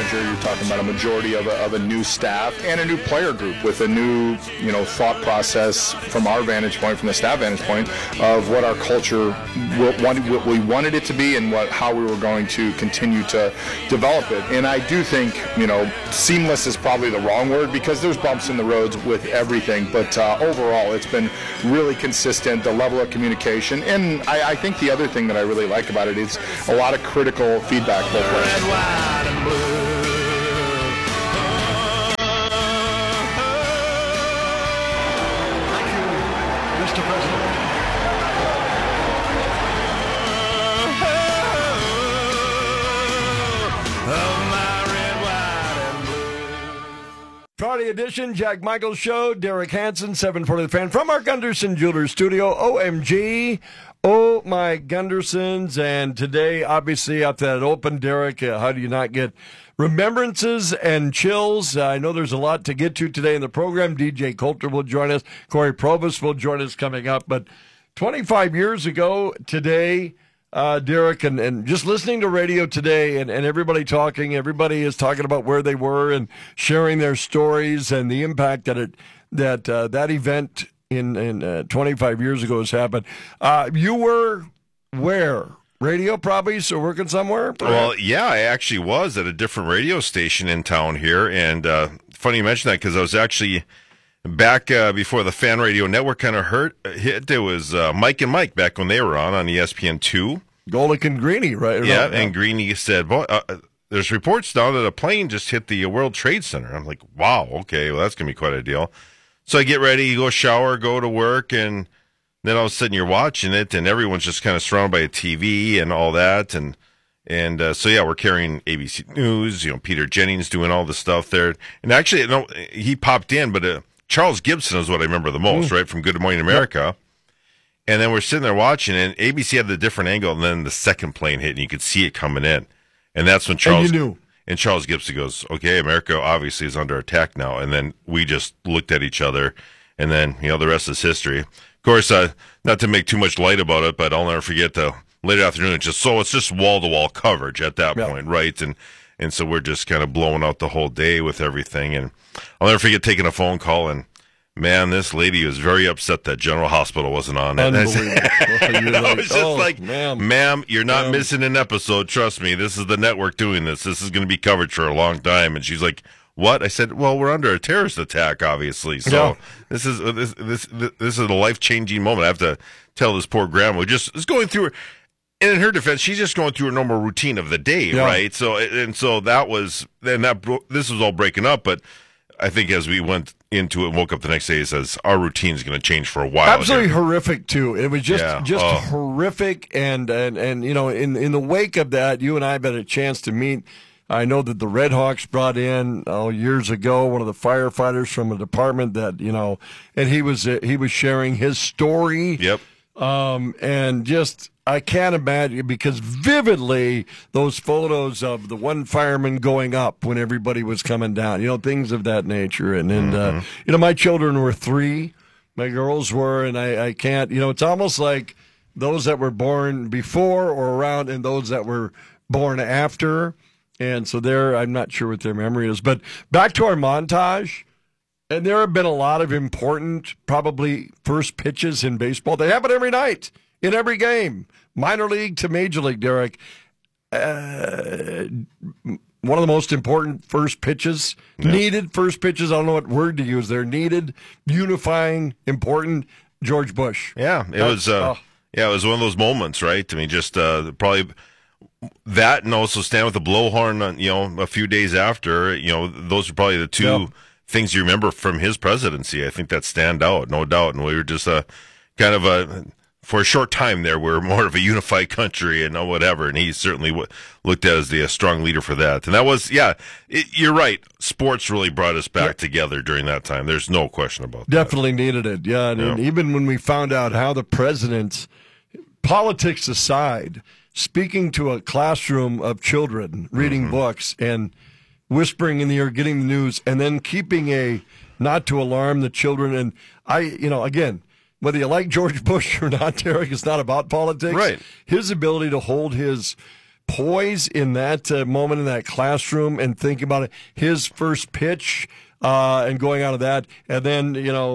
manager, you're talking about a majority of a new staff and a new player group with a new, thought process from our vantage point, from the staff vantage point, of what our culture, what we wanted it to be and how we were going to continue to develop it. And I do think, seamless is probably the wrong word because there's bumps in the roads with everything, but overall it's been really consistent, the level of communication, and I think the other thing that I really like about it is a lot of critical feedback both ways. Red, white, and blue. Thank you, Mr. President. Friday edition, Jack Michaels Show, Derek Hansen, 740 The Fan, from our Gunderson Jewelers studio. OMG, oh my Gundersons. And today, obviously, after that open, Derek, how do you not get remembrances and chills? I know there's a lot to get to today in the program. DJ Coulter will join us. Corey Provost will join us coming up. But 25 years ago today, Derek, and just listening to radio today and everybody is talking about where they were and sharing their stories and the impact that event in 25 years ago has happened. You were where? Radio probably, so working somewhere? Well, yeah, I actually was at a different radio station in town here, and funny you mention that because I was actually back before the Fan Radio Network kind of hit. It was Mike and Mike back when they were on ESPN2. Golick and Greeny, right? Yeah, and Greeny said, "Boy, there's reports now that a plane just hit the World Trade Center." I'm like, wow, okay, well, that's going to be quite a deal. So I get ready, go shower, go to work, and then all of a sudden you're watching it, and everyone's just kind of surrounded by a TV and all that. And so, yeah, we're carrying ABC News, Peter Jennings doing all the stuff there. And actually, no, he popped in, but Charles Gibson is what I remember the most, right, from Good Morning America. Yep. And then we're sitting there watching, and ABC had the different angle, and then the second plane hit, and you could see it coming in. And that's when Charles Gibson goes, okay, America obviously is under attack now. And then we just looked at each other, and then, the rest is history. Of course, not to make too much light about it, but I'll never forget the late afternoon. It's just wall-to-wall coverage at that point, right? And so we're just kind of blowing out the whole day with everything. And I'll never forget taking a phone call, and man, this lady was very upset that General Hospital wasn't on it. I was just ma'am, you're not missing an episode. Trust me, this is the network doing this. This is going to be covered for a long time. And she's like, what? I said, well, we're under a terrorist attack, obviously. So this is a life-changing moment. I have to tell this poor grandma who just is going through and in her defense, she's just going through a normal routine of the day, right? So this was all breaking up, but I think as we went into it and woke up the next day, it says our routine is going to change for a while. Absolutely horrific too. It was just horrific, and in the wake of that, you and I have had a chance to meet. I know that the Red Hawks brought in years ago one of the firefighters from a department that and he was sharing his story. Yep. And just I can't imagine, because vividly those photos of the one fireman going up when everybody was coming down, things of that nature. And my children were 3, my girls were, and I can't, it's almost like those that were born before or around and those that were born after. And so I'm not sure what their memory is, but back to our montage. And there have been a lot of important, probably first pitches in baseball. They happen every night, in every game, minor league to major league, Derek. One of the most important first pitches, needed first pitches, I don't know what word to use there, needed, unifying, important, George Bush. Yeah, it was one of those moments, right? I mean, just probably that, and also stand with the blowhorn, a few days after, those are probably the two things you remember from his presidency. I think that stand out, no doubt. And we were just kind of for a short time there, we're more of a unified country and whatever. And he certainly looked at as the strong leader for that. And that was, you're right. Sports really brought us back together during that time. There's no question about that. Definitely needed it. Yeah. And even when we found out how the president, politics aside, speaking to a classroom of children, reading books and whispering in the ear, getting the news, and then keeping not to alarm the children. And again, whether you like George Bush or not, Derek, it's not about politics. Right. His ability to hold his poise in that moment in that classroom and think about it, his first pitch and going out of that. And then,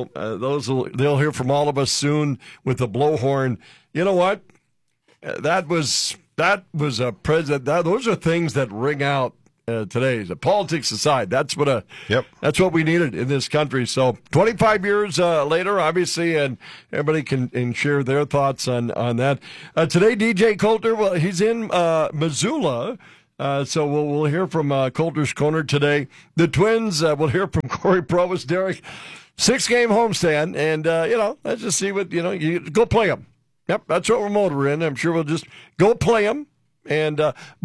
they'll hear from all of us soon with the blowhorn. You know what? That was a president. Those are things that ring out today. The politics aside, that's what we needed in this country. So 25 years later, obviously, and everybody can share their thoughts on that. Today, DJ Coulter, well, he's in Missoula. So we'll hear from Coulter's Corner today. The Twins, we'll hear from Corey Provis. Derek, 6-game homestand, and let's just see what you go play them. Yep, that's what we're motoring. I'm sure we'll just go play them. And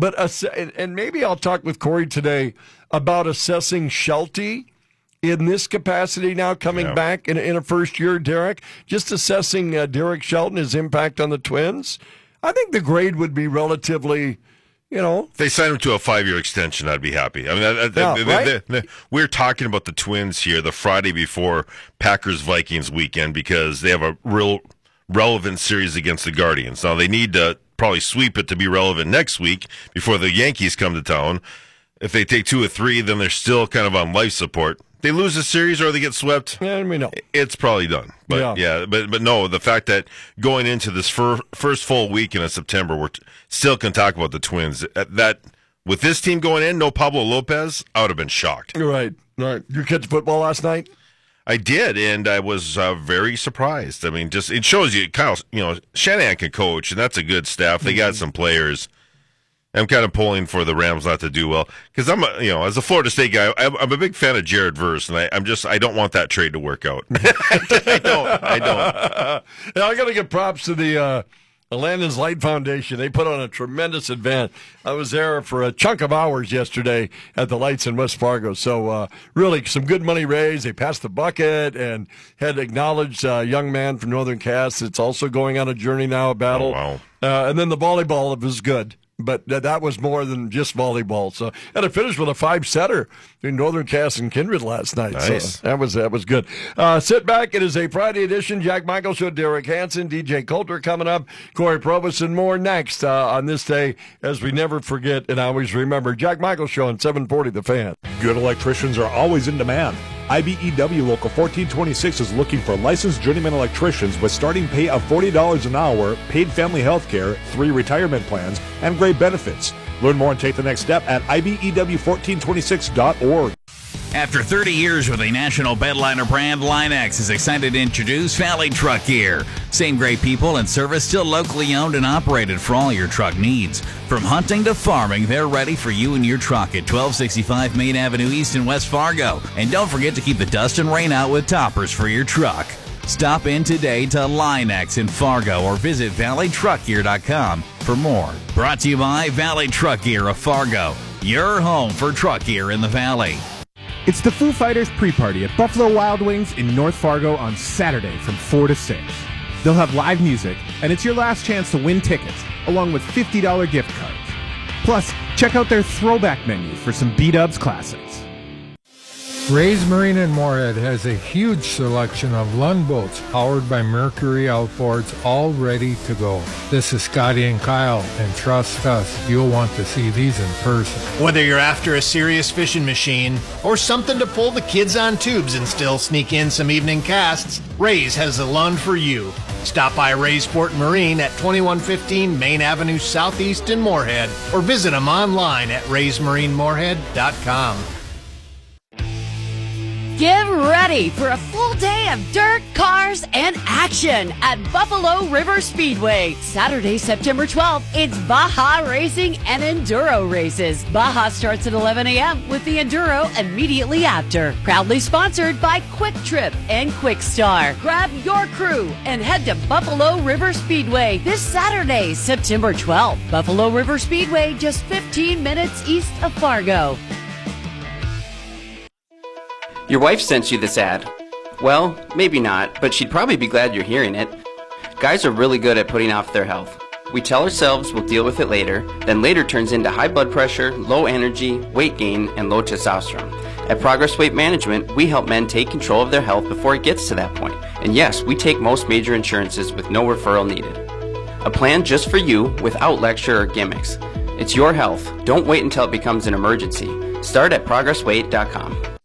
and maybe I'll talk with Corey today about assessing Shelty in this capacity now coming back in a first year, Derek. Just assessing Derek Shelton, his impact on the Twins. I think the grade would be relatively, If they sign him to a 5-year extension, I'd be happy. I mean, we're talking about the Twins here the Friday before Packers-Vikings weekend because they have a real relevant series against the Guardians. Now, they need to probably sweep it to be relevant next week before the Yankees come to town. If they take 2 or 3, then they're still kind of on life support. They lose the series or they get swept, it's probably done. But but no, the fact that going into this first full weekend of September, we're still can talk about the Twins. That with this team going in, no Pablo Lopez, I would have been shocked. Right. You catch football last night? I did, and I was very surprised. I mean, just it shows you, Kyle. Shanahan can coach, and that's a good staff. They got some players. I'm kind of pulling for the Rams not to do well because I'm, as a Florida State guy, I'm a big fan of Jared Verse, and I don't want that trade to work out. I don't. And I got to give props to the Landon's Light Foundation. They put on a tremendous event. I was there for a chunk of hours yesterday at the Lights in West Fargo. So really some good money raised. They passed the bucket and had acknowledged a young man from Northern Cass that's also going on a journey now, a battle. Oh, wow. And then the volleyball was good. But that was more than just volleyball. So, and I finished with a 5-setter in Northern Cass and Kindred last night. Nice. So that was good. Sit back. It is a Friday edition. Jack Michael Show, Derek Hansen, DJ Coulter coming up, Corey Provis, and more next on this day as we never forget and always remember. Jack Michael Show on 740 The Fan. Good electricians are always in demand. IBEW Local 1426 is looking for licensed journeyman electricians with starting pay of $40 an hour, paid family health care, 3 retirement plans, and great benefits. Learn more and take the next step at IBEW1426.org. After 30 years with a national bedliner brand, Line-X is excited to introduce Valley Truck Gear. Same great people and service, still locally owned and operated for all your truck needs. From hunting to farming, they're ready for you and your truck at 1265 Main Avenue East in West Fargo. And don't forget to keep the dust and rain out with toppers for your truck. Stop in today to Line-X in Fargo or visit valleytruckgear.com for more. Brought to you by Valley Truck Gear of Fargo, your home for truck gear in the Valley. It's the Foo Fighters pre-party at Buffalo Wild Wings in North Fargo on Saturday from 4 to 6. They'll have live music, and it's your last chance to win tickets, along with $50 gift cards. Plus, check out their throwback menu for some B-Dubs classics. Ray's Marine in Moorhead has a huge selection of Lund boats powered by Mercury outboards, all ready to go. This is Scotty and Kyle, and trust us, you'll want to see these in person. Whether you're after a serious fishing machine or something to pull the kids on tubes and still sneak in some evening casts, Ray's has the Lund for you. Stop by Ray's Sport Marine at 2115 Main Avenue Southeast in Moorhead or visit them online at raysmarinemoorhead.com. Get ready for a full day of dirt, cars, and action at Buffalo River Speedway. Saturday, September 12th, it's Baja Racing and Enduro races. Baja starts at 11 a.m. with the Enduro immediately after. Proudly sponsored by Quick Trip and Quick Star. Grab your crew and head to Buffalo River Speedway this Saturday, September 12th. Buffalo River Speedway, just 15 minutes east of Fargo. Your wife sent you this ad. Well, maybe not, but she'd probably be glad you're hearing it. Guys are really good at putting off their health. We tell ourselves we'll deal with it later, then later turns into high blood pressure, low energy, weight gain, and low testosterone. At Progress Weight Management, we help men take control of their health before it gets to that point. And yes, we take most major insurances with no referral needed. A plan just for you without lecture or gimmicks. It's your health. Don't wait until it becomes an emergency. Start at ProgressWeight.com.